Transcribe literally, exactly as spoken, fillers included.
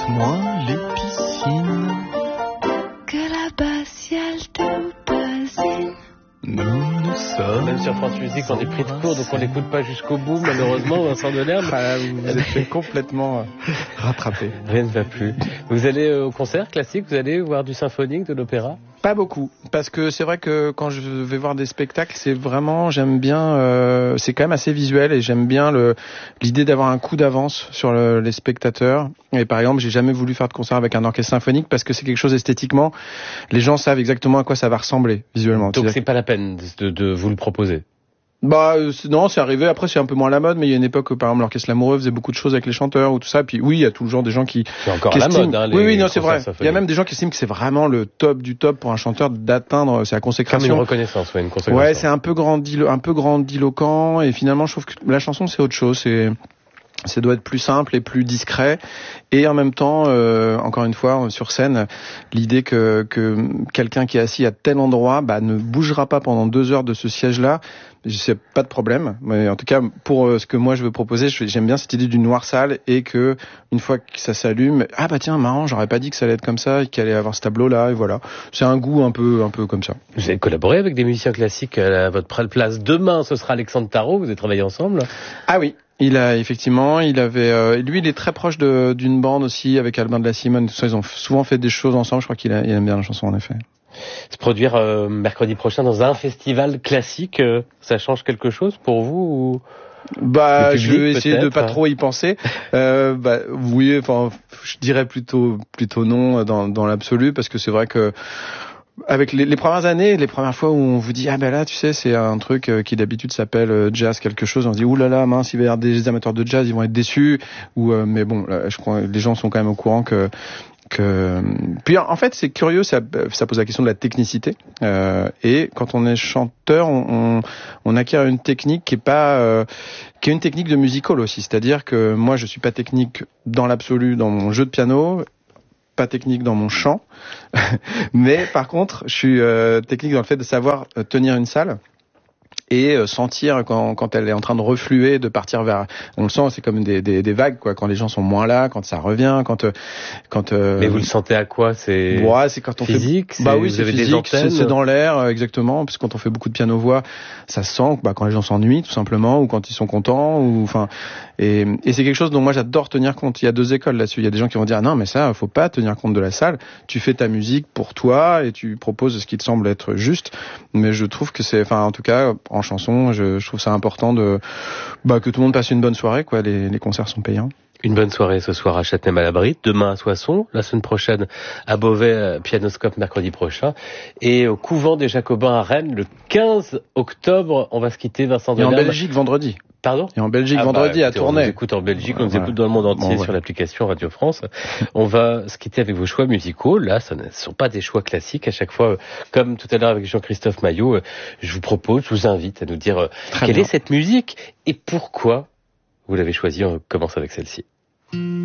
Montre-moi les piscines. Que là-bas, ciel de basine. Nous, nous sommes... Même sur France Musique, on est pris de court, donc on l'écoute pas jusqu'au bout, malheureusement, Vincent Delerme. Ah, vous vous êtes fait complètement rattrapé. Rien ne va plus. Vous allez au concert classique, vous allez voir du symphonique, de l'opéra? Pas beaucoup, parce que c'est vrai que quand je vais voir des spectacles, c'est vraiment, j'aime bien, euh, c'est quand même assez visuel et j'aime bien le l'idée d'avoir un coup d'avance sur le, les spectateurs. Et par exemple, j'ai jamais voulu faire de concert avec un orchestre symphonique parce que c'est quelque chose esthétiquement, les gens savent exactement à quoi ça va ressembler visuellement. Donc c'est pas la peine de, de vous le proposer. Bah euh, non, c'est arrivé. Après, c'est un peu moins à la mode, mais il y a une époque où, par exemple, l'orchestre Lamoureux faisait beaucoup de choses avec les chanteurs ou tout ça. Puis oui, il y a toujours des gens qui. C'est encore qui à la estiment... mode, hein, les Oui, oui, non, c'est vrai. Symphoniques. Il y a même des gens qui estiment que c'est vraiment le top du top pour un chanteur d'atteindre sa consécration. Comme une reconnaissance, ouais, une consécration. Ouais, c'est un peu grandilo... un peu grandiloquent. Et finalement, je trouve que la chanson, c'est autre chose. C'est ça doit être plus simple et plus discret, et en même temps, euh, encore une fois, sur scène, l'idée que, que quelqu'un qui est assis à tel endroit bah, ne bougera pas pendant deux heures de ce siège-là, c'est pas de problème. Mais en tout cas, pour euh, ce que moi je veux proposer, j'aime bien cette idée d'une noire salle, et que une fois que ça s'allume, ah bah tiens, marrant, j'aurais pas dit que ça allait être comme ça, qu'il allait avoir ce tableau-là, et voilà. C'est un goût un peu, un peu comme ça. Vous avez collaboré avec des musiciens classiques à votre place. Demain, ce sera Alexandre Tarot. Vous avez travaillé ensemble? Ah oui. Il a effectivement, il avait, euh, lui, il est très proche de, d'une bande aussi avec Albin de la Simone. Tout ça, ils ont souvent fait des choses ensemble. Je crois qu'il a, il aime bien la chanson en effet. Se produire euh, mercredi prochain dans un festival classique, euh, ça change quelque chose pour vous ou... Bah, public, je vais essayer de pas hein. trop y penser. Euh, bah, oui, enfin, je dirais plutôt, plutôt non dans, dans l'absolu, parce que c'est vrai que. Avec les, les premières années, les premières fois où on vous dit ah ben là tu sais c'est un truc euh, qui d'habitude s'appelle euh, jazz quelque chose, on se dit ouh là là mince il va y avoir des amateurs de jazz, ils vont être déçus, ou euh, mais bon là, je crois que les gens sont quand même au courant que que puis en fait c'est curieux, ça, ça pose la question de la technicité, euh, et quand on est chanteur on, on, on acquiert une technique qui est pas euh, qui est une technique de musical aussi, c'est-à-dire que moi je suis pas technique dans l'absolu dans mon jeu de piano, pas technique dans mon chant, mais par contre, je suis euh, technique dans le fait de savoir euh, tenir une salle et euh, sentir quand, quand elle est en train de refluer, de partir vers. On le sent, c'est comme des, des, des vagues, quoi. Quand les gens sont moins là, quand ça revient, quand euh, quand. Euh... Mais vous le sentez à quoi? C'est. Ouais, c'est quand on physique. Fait... Bah oui, vous c'est avez physique. Des c'est, c'est dans l'air, euh, exactement. Parce que quand on fait beaucoup de piano-voix, ça se sent. Bah quand les gens s'ennuient, tout simplement, ou quand ils sont contents, ou enfin. Et, et c'est quelque chose dont moi j'adore tenir compte. Il y a deux écoles là-dessus. Il y a des gens qui vont dire ah non mais ça faut pas tenir compte de la salle. Tu fais ta musique pour toi et tu proposes ce qui te semble être juste. Mais je trouve que c'est, enfin en tout cas en chanson, je, je trouve ça important de bah que tout le monde passe une bonne soirée quoi. Les, les concerts sont payants. Une bonne soirée ce soir à Châtenay-Malabry, demain à Soissons, la semaine prochaine à Beauvais, Pianoscope mercredi prochain, et au Couvent des Jacobins à Rennes le quinze octobre. On va se quitter, Vincent Delerme. Et en Belgique vendredi. Pardon? Et en Belgique ah vendredi bah, à Tournai. On nous écoute en Belgique, on nous voilà. écoute dans le monde entier bon, bon, sur ouais. l'application Radio France. On va se quitter avec vos choix musicaux. Là, ce ne sont pas des choix classiques. À chaque fois, comme tout à l'heure avec Jean-Christophe Maillot, je vous propose, je vous invite à nous dire Très quelle bien. est cette musique et pourquoi vous l'avez choisie. On commence avec celle-ci.